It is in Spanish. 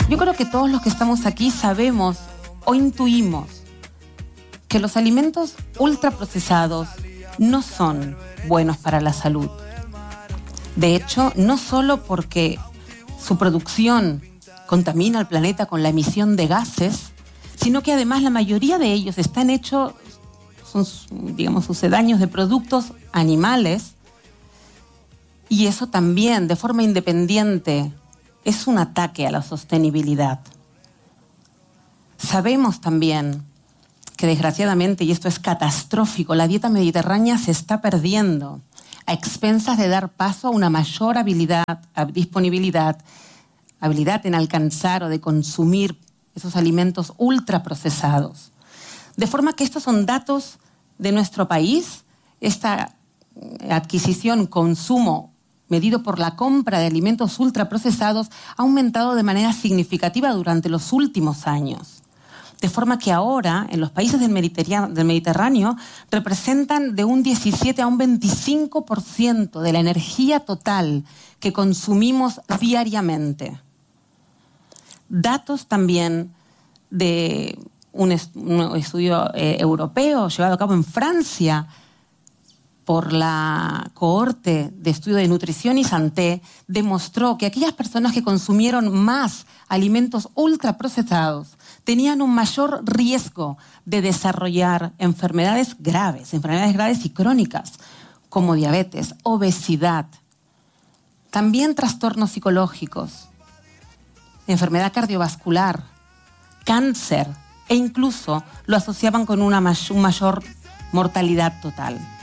Yo creo que todos los que estamos aquí sabemos o intuimos que los alimentos ultraprocesados no son buenos para la salud. De hecho, no solo porque su producción contamina al planeta con la emisión de gases, sino que además la mayoría de ellos están hechos, son, digamos, sucedáneos de productos animales, y eso también, de forma independiente, es un ataque a la sostenibilidad. Sabemos también que desgraciadamente, y esto es catastrófico, la dieta mediterránea se está perdiendo a expensas de dar paso a una mayor disponibilidad, habilidad en alcanzar o de consumir esos alimentos ultraprocesados. De forma que estos son datos de nuestro país. Esta adquisición, consumo medido por la compra de alimentos ultraprocesados ha aumentado de manera significativa durante los últimos años. De forma que ahora, en los países del Mediterráneo, representan de un 17 a un 25% de la energía total que consumimos diariamente. Datos también de un estudio europeo llevado a cabo en Francia por la cohorte de estudio de nutrición y santé, demostró que aquellas personas que consumieron más alimentos ultraprocesados tenían un mayor riesgo de desarrollar enfermedades graves y crónicas, como diabetes, obesidad, también trastornos psicológicos, enfermedad cardiovascular, cáncer, e incluso lo asociaban con una mayor mortalidad total.